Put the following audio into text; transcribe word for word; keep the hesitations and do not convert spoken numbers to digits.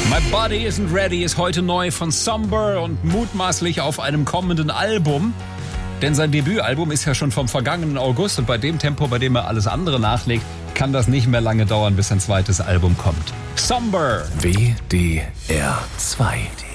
My Body Isn't Ready ist heute neu von Somber und mutmaßlich auf einem kommenden Album. Denn sein Debütalbum ist ja schon vom vergangenen August und bei dem Tempo, bei dem er alles andere nachlegt, kann das nicht mehr lange dauern, bis ein zweites Album kommt. Somber. W D R zwei